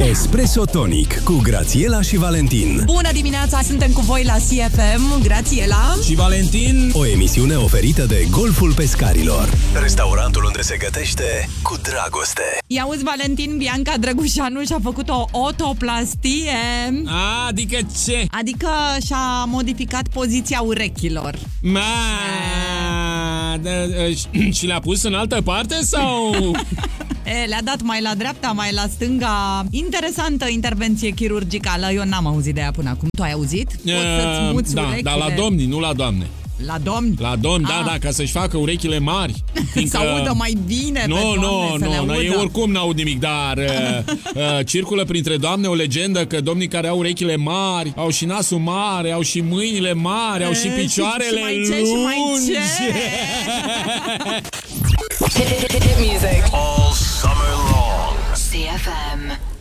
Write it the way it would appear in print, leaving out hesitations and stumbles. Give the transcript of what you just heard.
Espresso Tonic cu Grațiela și Valentin. Bună dimineața, suntem cu voi la CFM. Grațiela și Valentin. O emisiune oferită de Golful Pescarilor, restaurantul unde se gătește cu dragoste. I-auzi, Valentin, Bianca Drăgușanu și-a făcut o otoplastie. Adică ce? Adică și-a modificat poziția urechilor. Și le-a pus în altă parte sau... Le-a dat mai la dreapta, mai la stânga. Interesantă intervenție chirurgicală. Eu n-am auzit de ea până acum. Tu ai auzit? Poți să-ți muți urechile. Dar la domni, nu la doamne. La domni? La domni, da, ca să-și facă urechile mari. Să audă mai bine pe doamne, Nu, eu oricum n-aud nimic, dar circulă printre doamne o legendă că domnii care au urechile mari au și nasul mare, au și mâinile mari, au și picioarele lungi. Hit music All summer long. CFM.